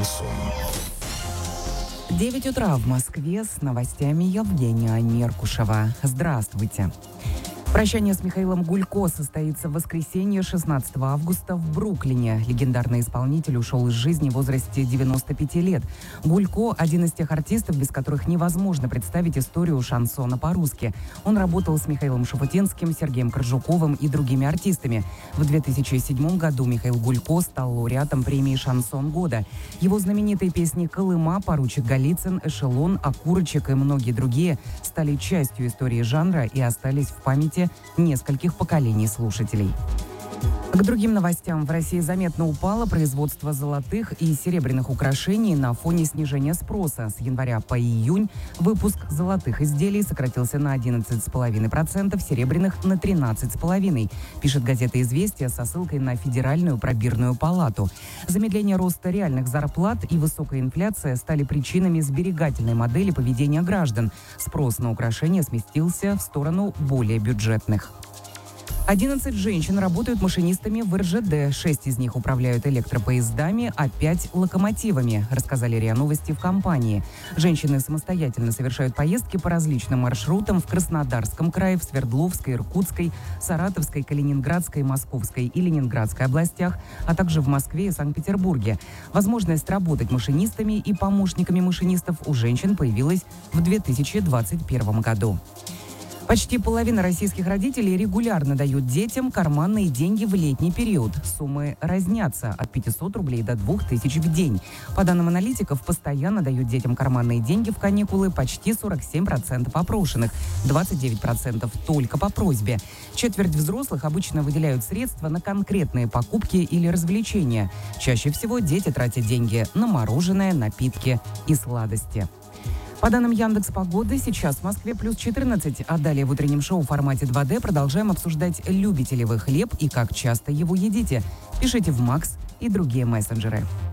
Шансон. 9 утра в Москве. С новостями Евгения Меркушева. Здравствуйте. Прощание с Михаилом Гулько состоится в воскресенье 16 августа в Бруклине. Легендарный исполнитель ушел из жизни в возрасте 95 лет. Гулько – один из тех артистов, без которых невозможно представить историю шансона по-русски. Он работал с Михаилом Шуфутинским, Сергеем Коржуковым и другими артистами. В 2007 году Михаил Гулько стал лауреатом премии «Шансон года». Его знаменитые песни «Колыма», «Поручик Голицын», «Эшелон», «Окурочек» и многие другие стали частью истории жанра и остались в памяти нескольких поколений слушателей. К другим новостям. В России заметно упало производство золотых и серебряных украшений на фоне снижения спроса. С января по июнь выпуск золотых изделий сократился на 11,5%, серебряных на 13,5%, пишет газета «Известия» со ссылкой на Федеральную пробирную палату. Замедление роста реальных зарплат и высокая инфляция стали причинами сберегательной модели поведения граждан. Спрос на украшения сместился в сторону более бюджетных. 11 женщин работают машинистами в РЖД. 6 из них управляют электропоездами, а 5 – локомотивами, рассказали РИА Новости в компании. Женщины самостоятельно совершают поездки по различным маршрутам в Краснодарском крае, в Свердловской, Иркутской, Саратовской, Калининградской, Московской и Ленинградской областях, а также в Москве и Санкт-Петербурге. Возможность работать машинистами и помощниками машинистов у женщин появилась в 2021 году. Почти половина российских родителей регулярно дают детям карманные деньги в летний период. Суммы разнятся от 500 рублей до 2000 в день. По данным аналитиков, постоянно дают детям карманные деньги в каникулы почти 47% опрошенных, 29% только по просьбе. Четверть взрослых обычно выделяют средства на конкретные покупки или развлечения. Чаще всего дети тратят деньги на мороженое, напитки и сладости. По данным Яндекс.Погоды, сейчас в Москве плюс 14, а далее в утреннем шоу в формате 2D продолжаем обсуждать, любите ли вы хлеб и как часто его едите. Пишите в Макс и другие мессенджеры.